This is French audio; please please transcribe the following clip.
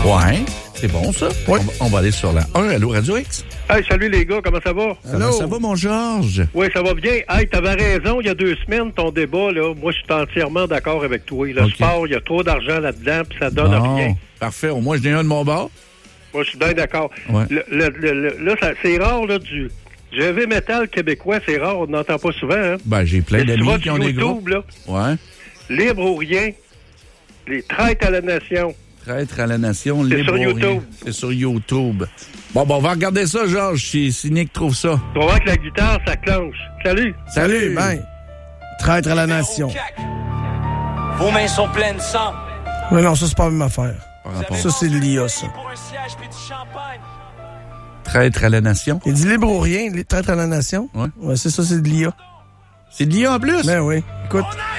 Ouais, c'est bon, ça. Oui. On va aller sur la 1. Allô, Radio X? Hey, salut les gars, comment ça va? Comment ça va, mon Georges? Oui, ça va bien. Hey, t'avais raison, il y a 2 semaines, ton débat, là, moi, je suis entièrement d'accord avec toi. Le sport, il y a trop d'argent là-dedans, puis ça donne rien. Parfait, au moins, je n'ai un de mon bord. Moi, je suis bien d'accord. Ouais. Là, c'est rare, là, du heavy metal québécois, c'est rare, on n'entend pas souvent, hein? Ben, j'ai plein d'amis qui ont des YouTube, groupes. là, Ouais. Libre ou rien, les traîtres à la nation. Traître à la nation, C'est libre sur ou rien. YouTube. C'est sur YouTube. Bon, on va regarder ça, Georges, si Nick trouve ça. Tu vas voir que la guitare, ça clenche. Salut! Salut, ben. Traître à la nation. Vos mains sont pleines de sang. Mais non, ça, c'est pas la même affaire. Par rapport. Ça, c'est l'IA, ça. Pour un siège puis du champagne. Traître à la nation. Il dit libre ou rien, traître à la nation. Ouais. Ouais, c'est ça, c'est de l'IA. C'est de l'IA en plus? Ben oui. Écoute.